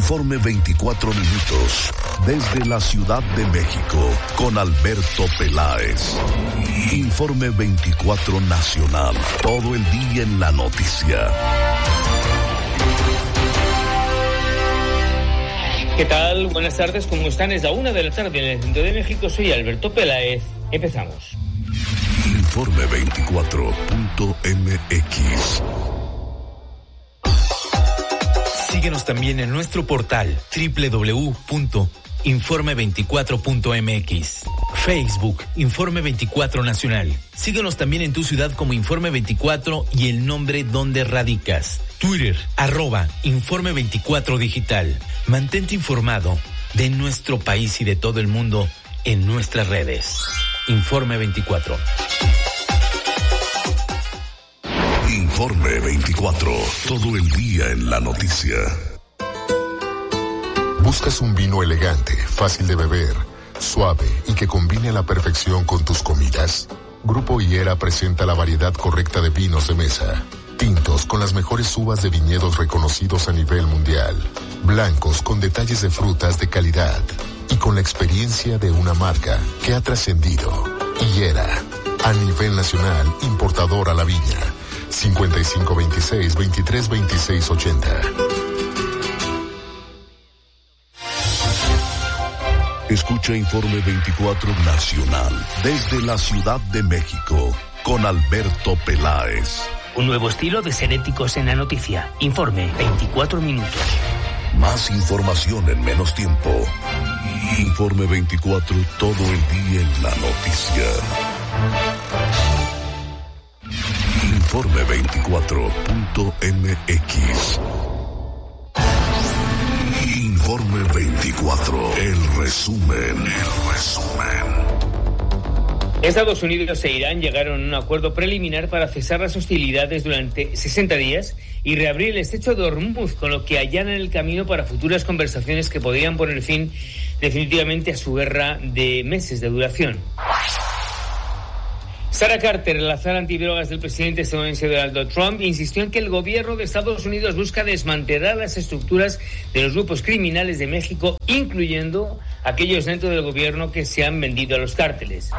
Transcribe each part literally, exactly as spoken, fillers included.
Informe veinticuatro minutos, desde la Ciudad de México, con Alberto Peláez. Informe veinticuatro nacional, todo el día en la noticia. ¿Qué tal? Buenas tardes, ¿cómo están? Es la una de la tarde en el centro de México. Soy Alberto Peláez. Empezamos. Informe veinticuatro punto m x. Síguenos también en nuestro portal doble u doble u doble u punto informe veinticuatro punto m x. Facebook, Informe veinticuatro Nacional. Síguenos también en tu ciudad como Informe veinticuatro y el nombre donde radicas. Twitter, arroba Informe veinticuatro Digital. Mantente informado de nuestro país y de todo el mundo en nuestras redes. Informe veinticuatro. Informe veinticuatro, todo el día en la noticia. ¿Buscas un vino elegante, fácil de beber, suave y que combine a la perfección con tus comidas? Grupo Higuera presenta la variedad correcta de vinos de mesa. Tintos con las mejores uvas de viñedos reconocidos a nivel mundial. Blancos con detalles de frutas de calidad. Y con la experiencia de una marca que ha trascendido. Higuera, a nivel nacional, importador a la viña. cincuenta y cinco veintiséis, veintitrés veintiséis ochenta. Escucha Informe veinticuatro Nacional, desde la Ciudad de México, con Alberto Peláez. Un nuevo estilo de ser éticos en la noticia. Informe veinticuatro minutos. Más información en menos tiempo. Informe veinticuatro, todo el día en la noticia. Informe veinticuatro punto m x. Informe veinticuatro, el resumen, el resumen. Estados Unidos e Irán llegaron a un acuerdo preliminar para cesar las hostilidades durante sesenta días y reabrir el estrecho de Hormuz, con lo que allanan el camino para futuras conversaciones que podrían poner fin definitivamente a su guerra de meses de duración. Sarah Carter, la zar antidrogas del presidente estadounidense Donald Trump, insistió en que el gobierno de Estados Unidos busca desmantelar las estructuras de los grupos criminales de México, incluyendo aquellos dentro del gobierno que se han vendido a los cárteles.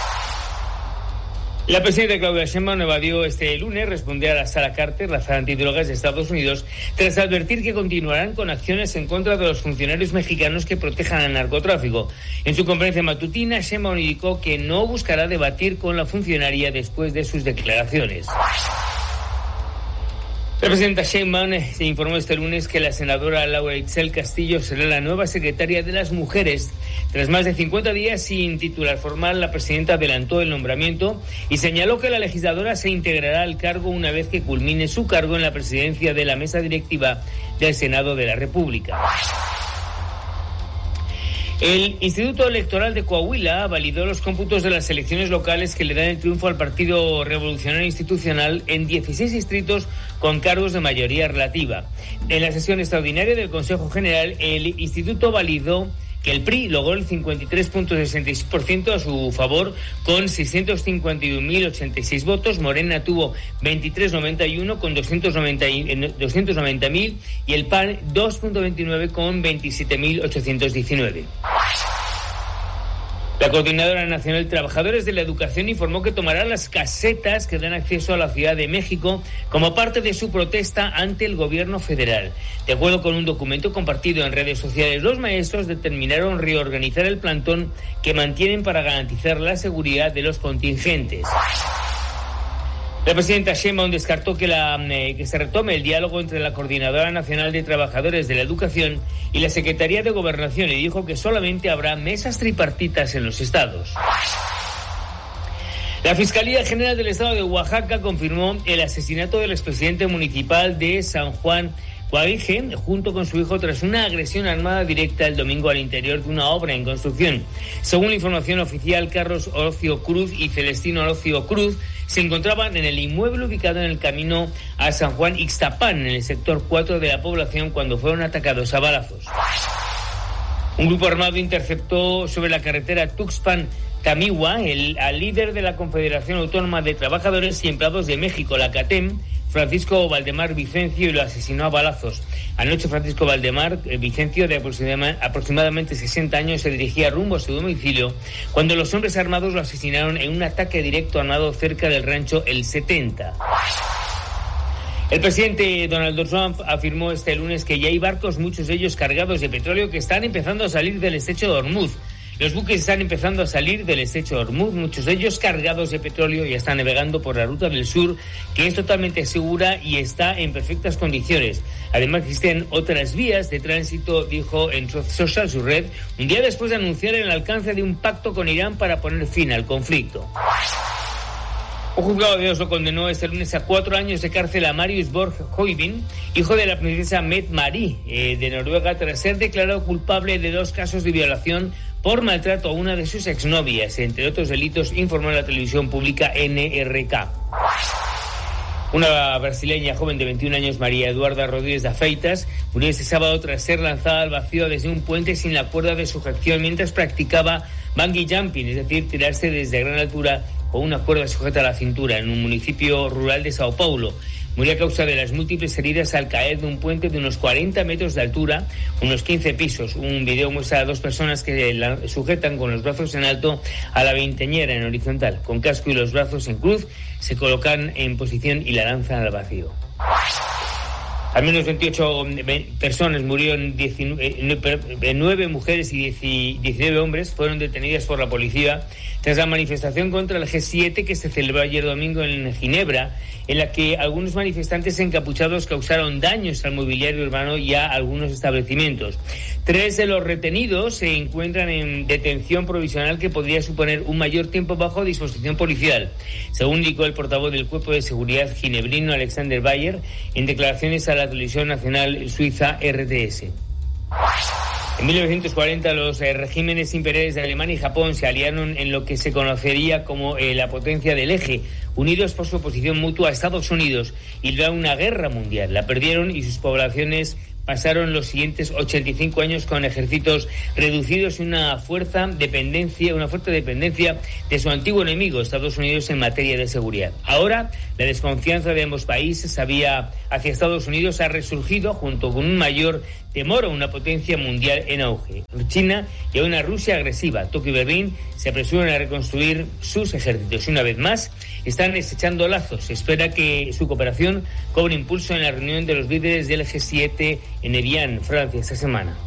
La presidenta Claudia Sheinbaum evadió este lunes responder a Sarah Carter, la zar antidrogas de Estados Unidos, tras advertir que continuarán con acciones en contra de los funcionarios mexicanos que protejan al narcotráfico. En su conferencia matutina, Sheinbaum indicó que no buscará debatir con la funcionaria después de sus declaraciones. La presidenta Sheinbaum se informó este lunes que la senadora Laura Itzel Castillo será la nueva secretaria de las Mujeres. Tras más de cincuenta días sin titular formal, la presidenta adelantó el nombramiento y señaló que la legisladora se integrará al cargo una vez que culmine su cargo en la presidencia de la mesa directiva del Senado de la República. El Instituto Electoral de Coahuila validó los cómputos de las elecciones locales que le dan el triunfo al Partido Revolucionario Institucional en dieciséis distritos con cargos de mayoría relativa. En la sesión extraordinaria del Consejo General, el instituto validó que el P R I logró el cincuenta y tres punto sesenta y seis por ciento a su favor con seiscientos cincuenta y un mil ochenta y seis votos, Morena tuvo veintitrés punto noventa y uno con doscientos noventa mil y el P A N dos punto veintinueve con veintisiete mil ochocientos diecinueve. La Coordinadora Nacional de Trabajadores de la Educación informó que tomará las casetas que dan acceso a la Ciudad de México como parte de su protesta ante el gobierno federal. De acuerdo con un documento compartido en redes sociales, los maestros determinaron reorganizar el plantón que mantienen para garantizar la seguridad de los contingentes. La presidenta Sheinbaum descartó que, la, eh, que se retome el diálogo entre la Coordinadora Nacional de Trabajadores de la Educación y la Secretaría de Gobernación y dijo que solamente habrá mesas tripartitas en los estados. La Fiscalía General del Estado de Oaxaca confirmó el asesinato del expresidente municipal de San Juan Coahuila, junto con su hijo, tras una agresión armada directa el domingo al interior de una obra en construcción. Según la información oficial, Carlos Orocio Cruz y Celestino Orocio Cruz se encontraban en el inmueble ubicado en el camino a San Juan Ixtapán, en el sector cuatro de la población, cuando fueron atacados a balazos. Un grupo armado interceptó sobre la carretera Tuxpan-Tamihua el, al líder de la Confederación Autónoma de Trabajadores y Empleados de México, la CATEM, Francisco Valdemar Vicencio y lo asesinó a balazos. Anoche Francisco Valdemar Vicencio, de aproximadamente sesenta años, se dirigía rumbo a su domicilio cuando los hombres armados lo asesinaron en un ataque directo armado cerca del rancho El setenta. El presidente Donald Trump afirmó este lunes que ya hay barcos, muchos de ellos cargados de petróleo, que están empezando a salir del estrecho de Hormuz. Los buques están empezando a salir del estrecho de Hormuz, muchos de ellos cargados de petróleo, y están navegando por la ruta del sur, que es totalmente segura y está en perfectas condiciones. Además, existen otras vías de tránsito, dijo en Truth Social, su red, un día después de anunciar el alcance de un pacto con Irán para poner fin al conflicto. Un juzgado de Oslo condenó este lunes a cuatro años de cárcel a Marius Borg Høivind, hijo de la princesa Mette Marie eh, de Noruega, tras ser declarado culpable de dos casos de violación por maltrato a una de sus exnovias, entre otros delitos, informó la televisión pública N R K. Una brasileña joven de veintiún años, María Eduarda Rodríguez de Feitas, murió este sábado tras ser lanzada al vacío desde un puente sin la cuerda de sujeción mientras practicaba bungee jumping, es decir, tirarse desde gran altura con una cuerda sujeta a la cintura en un municipio rural de Sao Paulo. Murió a causa de las múltiples heridas al caer de un puente de unos cuarenta metros de altura, unos quince pisos. Un video muestra a dos personas que la sujetan con los brazos en alto a la veinteañera en horizontal. Con casco y los brazos en cruz, se colocan en posición y la lanzan al vacío. Al menos veintiocho personas murieron, nueve mujeres y diecinueve hombres fueron detenidas por la policía tras la manifestación contra el G siete que se celebró ayer domingo en Ginebra, en la que algunos manifestantes encapuchados causaron daños al mobiliario urbano y a algunos establecimientos. Tres de los retenidos se encuentran en detención provisional, que podría suponer un mayor tiempo bajo disposición policial, según indicó el portavoz del Cuerpo de Seguridad ginebrino, Alexander Bayer, en declaraciones a la televisión nacional suiza R T S. En mil novecientos cuarenta, los eh, regímenes imperiales de Alemania y Japón se aliaron en lo que se conocería como eh, la potencia del eje, unidos por su oposición mutua a Estados Unidos, y libraron una guerra mundial. La perdieron y sus poblaciones pasaron los siguientes ochenta y cinco años con ejércitos reducidos y una fuerza dependencia, una fuerte dependencia de su antiguo enemigo, Estados Unidos, en materia de seguridad. Ahora, la desconfianza de ambos países había hacia Estados Unidos ha resurgido junto con un mayor temor a una potencia mundial en auge. China y a una Rusia agresiva. Tokio y Berlín se apresuran a reconstruir sus ejércitos y una vez más están estrechando lazos. Se espera que su cooperación cobre impulso en la reunión de los líderes del G siete en Evian, Francia, esta semana.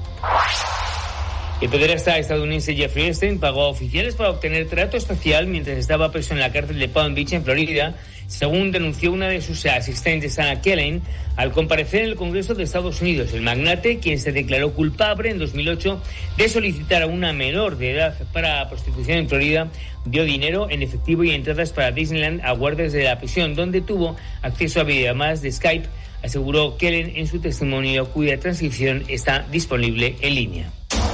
El pederasta estadounidense Jeffrey Epstein pagó a oficiales para obtener trato especial mientras estaba preso en la cárcel de Palm Beach, en Florida, según denunció una de sus asistentes, Anna Kellen, al comparecer en el Congreso de Estados Unidos. El magnate, quien se declaró culpable en dos mil ocho de solicitar a una menor de edad para prostitución en Florida, dio dinero en efectivo y entradas para Disneyland a guardias de la prisión, donde tuvo acceso a videollamadas de Skype, aseguró Kellen en su testimonio, cuya transcripción está disponible en línea.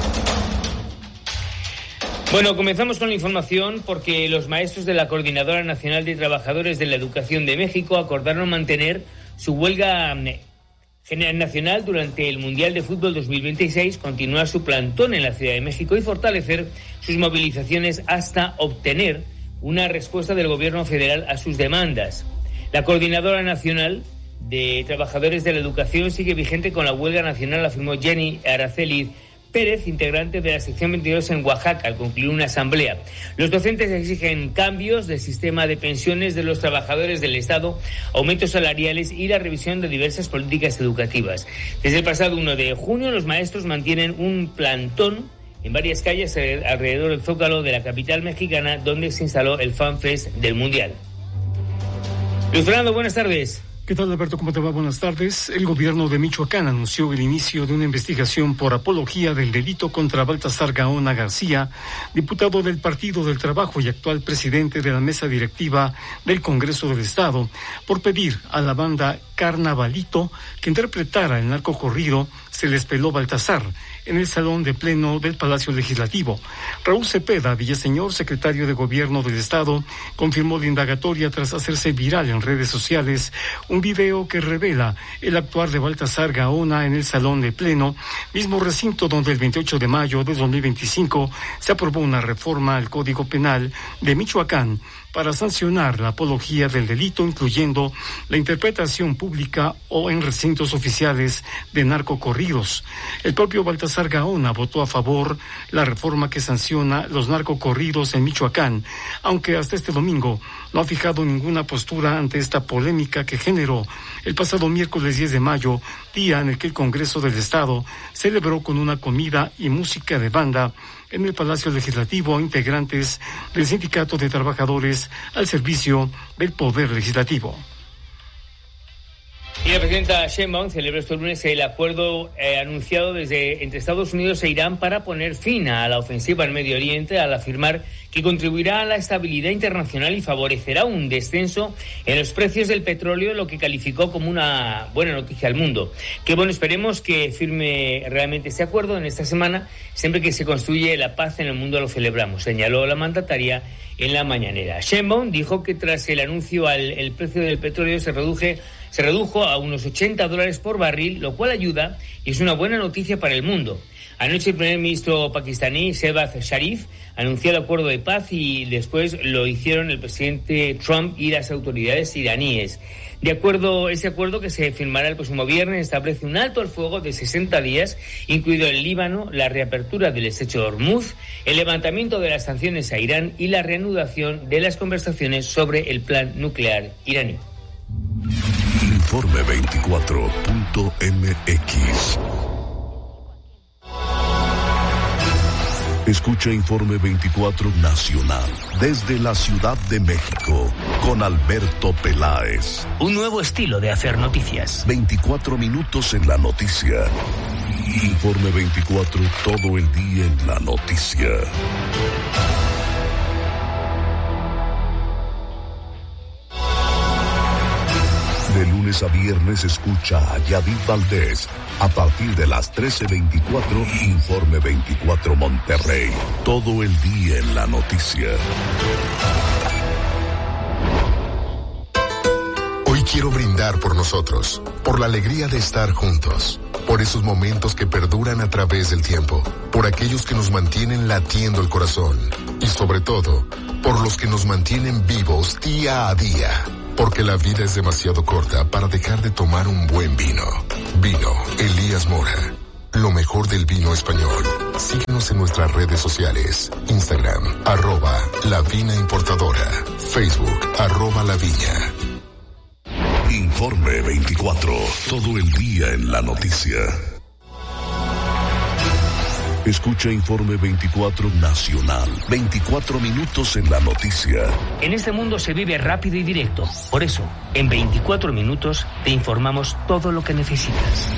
Bueno, comenzamos con la información porque los maestros de la Coordinadora Nacional de Trabajadores de la Educación de México acordaron mantener su huelga general nacional durante el Mundial de Fútbol dos mil veintiséis, continuar su plantón en la Ciudad de México y fortalecer sus movilizaciones hasta obtener una respuesta del gobierno federal a sus demandas. La Coordinadora Nacional de Trabajadores de la Educación sigue vigente con la huelga nacional, afirmó Jenny Araceli Pérez, integrante de la sección veintidós en Oaxaca, al concluir una asamblea. Los docentes exigen cambios del sistema de pensiones de los trabajadores del Estado, aumentos salariales y la revisión de diversas políticas educativas. Desde el pasado primero de junio, los maestros mantienen un plantón en varias calles alrededor del Zócalo de la capital mexicana, donde se instaló el Fan Fest del Mundial. Luis Fernando, buenas tardes. ¿Qué tal, Alberto? ¿Cómo te va? Buenas tardes. El gobierno de Michoacán anunció el inicio de una investigación por apología del delito contra Baltasar Gaona García, diputado del Partido del Trabajo y actual presidente de la mesa directiva del Congreso del Estado, por pedir a la banda Carnavalito que interpretara el narcocorrido Se les peló Baltasar en el Salón de Pleno del Palacio Legislativo. Raúl Cepeda Villaseñor, secretario de Gobierno del Estado, confirmó la indagatoria tras hacerse viral en redes sociales un video que revela el actuar de Baltasar Gaona en el Salón de Pleno, mismo recinto donde el veintiocho de mayo de dos mil veinticinco se aprobó una reforma al Código Penal de Michoacán para sancionar la apología del delito, incluyendo la interpretación pública o en recintos oficiales de narcocorridos. El propio Baltasar Gaona votó a favor la reforma que sanciona los narcocorridos en Michoacán, aunque hasta este domingo no ha fijado ninguna postura ante esta polémica que generó el pasado miércoles diez de mayo, día en el que el Congreso del Estado celebró con una comida y música de banda en el Palacio Legislativo a integrantes del Sindicato de Trabajadores al servicio del Poder Legislativo. Y la presidenta Sheinbaum celebró este lunes el acuerdo eh, anunciado desde entre Estados Unidos e Irán para poner fin a la ofensiva en Medio Oriente, al afirmar que contribuirá a la estabilidad internacional y favorecerá un descenso en los precios del petróleo, lo que calificó como una buena noticia al mundo. Que bueno, esperemos que firme realmente este acuerdo en esta semana. Siempre que se construye la paz en el mundo lo celebramos, señaló la mandataria en la mañanera. Sheinbaum dijo que tras el anuncio al el precio del petróleo se reduje se redujo a unos ochenta dólares por barril, lo cual ayuda y es una buena noticia para el mundo. Anoche el primer ministro pakistaní, Shehbaz Sharif, anunció el acuerdo de paz y después lo hicieron el presidente Trump y las autoridades iraníes. De acuerdo, ese acuerdo que se firmará el próximo viernes establece un alto al fuego de sesenta días, incluido el Líbano, la reapertura del estrecho de Hormuz, el levantamiento de las sanciones a Irán y la reanudación de las conversaciones sobre el plan nuclear iraní. Informe veinticuatro punto m x. Escucha Informe veinticuatro Nacional desde la Ciudad de México con Alberto Peláez. Un nuevo estilo de hacer noticias. veinticuatro minutos en la noticia. Informe veinticuatro, todo el día en la noticia. De lunes a viernes escucha a Yadid Valdés a partir de las trece veinticuatro, Informe veinticuatro Monterrey. Todo el día en la noticia. Hoy quiero brindar por nosotros, por la alegría de estar juntos, por esos momentos que perduran a través del tiempo, por aquellos que nos mantienen latiendo el corazón y sobre todo, por los que nos mantienen vivos día a día. Porque la vida es demasiado corta para dejar de tomar un buen vino. Vino Elías Mora. Lo mejor del vino español. Síguenos en nuestras redes sociales. Instagram, arroba La Vina Importadora. Facebook, arroba La Viña. Informe veinticuatro. Todo el día en la noticia. Escucha Informe veinticuatro Nacional. veinticuatro minutos en la noticia. En este mundo se vive rápido y directo. Por eso, en veinticuatro minutos te informamos todo lo que necesitas.